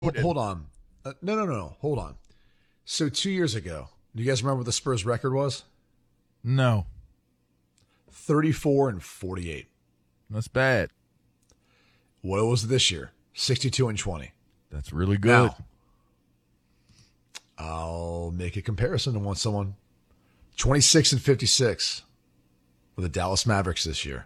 Hold on. No. Hold on. So 2 years ago, do you guys remember what the Spurs record was? No. 34-48. That's bad. What was it this year? 62-20. That's really good. Now, I'll make a comparison and want someone 26-56 with the Dallas Mavericks this year.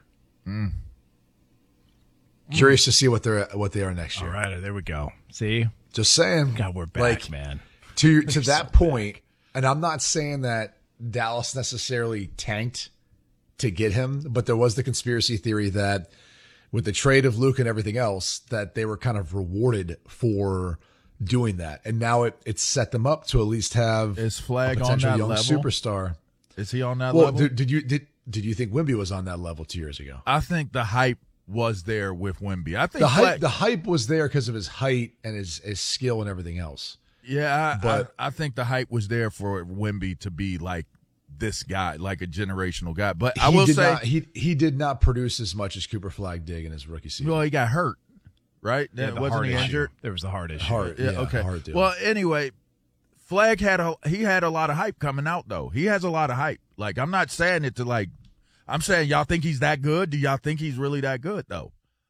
Curious to see what they are next year. All right, there we go. See? Just saying. God, we're back, man. To that point, and I'm not saying that Dallas necessarily tanked to get him, but there was the conspiracy theory that with the trade of Luke and everything else, that they were kind of rewarded for doing that. And now it set them up to at least have Is Flag a on potential that young level? superstar. Is he on that Well, level? did you think Wemby was on that level 2 years ago? I think the hype was there with Wemby. I think The hype was there because of his height and his skill and everything else. Yeah, But- I think the hype was there for Wemby to be like this guy, like a generational guy. But I will say he did not produce as much as Cooper Flag did in his rookie season. well, he got hurt, right? Yeah, the Wasn't heart he issue. injured? There was the heart issue. Heart, Yeah, okay. heart deal. Well, anyway, Flag had a lot of hype coming out though. He has a lot of hype. Like I'm not saying it to like I'm saying y'all think he's that good? Do y'all think he's really that good though?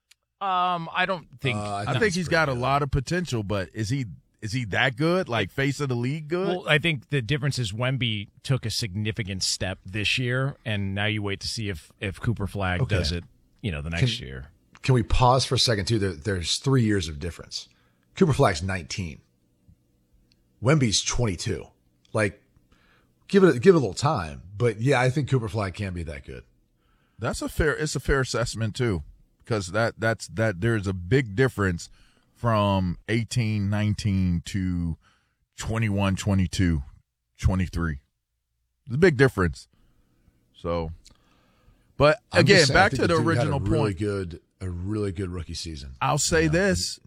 I don't think. I think he's got a lot of potential, but is he that good? Like face of the league good? Well, I think the difference is Wemby took a significant step this year, and now you wait to see if Cooper Flag does it, the next year. Can we pause for a second too? There's 3 years of difference. Cooper Flag's 19. Wemby's 22. Like, give it a little time. But yeah, I think Cooper Flag can be that good. It's a fair assessment too, because that's there's a big difference from 18, 19 to 21, 22, 23. There's a big difference. So, but again, back to the original point. A really good rookie season. I'll say this.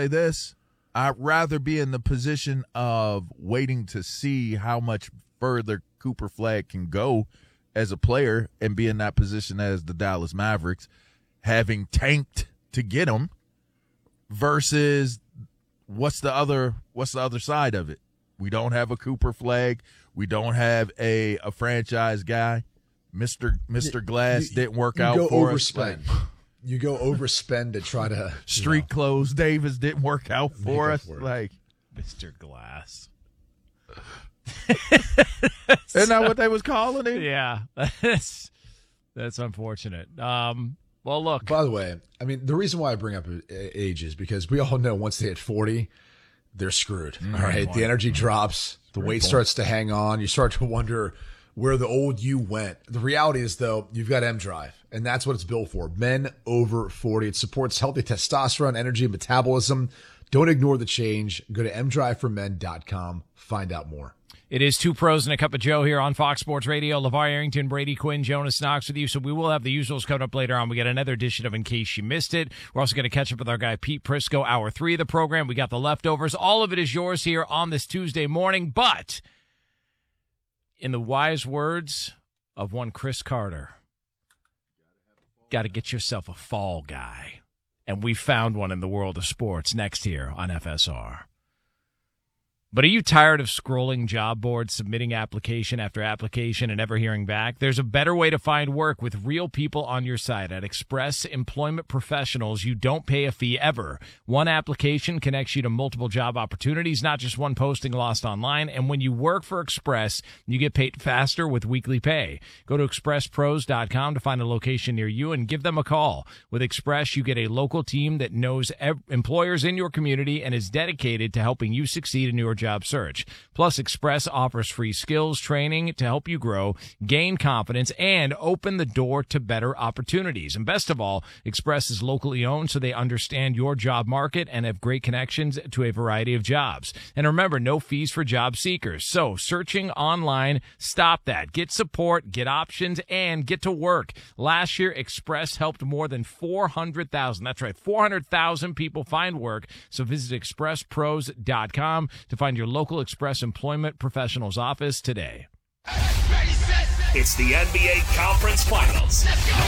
I'd rather be in the position of waiting to see how much further Cooper Flag can go as a player and be in that position as the Dallas Mavericks, having tanked to get him, versus what's the other side of it? We don't have a Cooper Flag. We don't have a franchise guy. Mr. Glass didn't work out for us. You go overspend to try to Street Clothes Davis didn't work out for us. Like Mr. Glass. Isn't that what they was calling him? Yeah, that's unfortunate. Well, look. By the way, I mean, the reason why I bring up age is because we all know once they hit 40, they're screwed. All right, the energy drops, the weight starts to hang on. You start to wonder where the old you went. The reality is, though, you've got M-Drive, and that's what it's built for. Men over 40. It supports healthy testosterone, energy, and metabolism. Don't ignore the change. Go to mdriveformen.com. Find out more. It is Two Pros and a Cup of Joe here on Fox Sports Radio. LeVar Arrington, Brady Quinn, Jonas Knox with you. So we will have the usuals coming up later on. We got another edition of In Case You Missed It. We're also going to catch up with our guy Pete Prisco, hour 3 of the program. We got the leftovers. All of it is yours here on this Tuesday morning. But in the wise words of one Chris Carter, got to get yourself a fall guy. And we found one in the world of sports next here on FSR. But are you tired of scrolling job boards, submitting application after application, and never hearing back? There's a better way to find work with real people on your side. At Express Employment Professionals, you don't pay a fee ever. One application connects you to multiple job opportunities, not just one posting lost online. And when you work for Express, you get paid faster with weekly pay. Go to expresspros.com to find a location near you and give them a call. With Express, you get a local team that knows employers in your community and is dedicated to helping you succeed in your job search. Plus, Express offers free skills training to help you grow, gain confidence, and open the door to better opportunities. And best of all, Express is locally owned, so they understand your job market and have great connections to a variety of jobs. And remember, no fees for job seekers. So, searching online, stop that. Get support, get options, and get to work. Last year, Express helped more than 400,000. That's right, 400,000 people find work. So visit expresspros.com to find your local Express Employment Professionals office today. It's the NBA Conference Finals.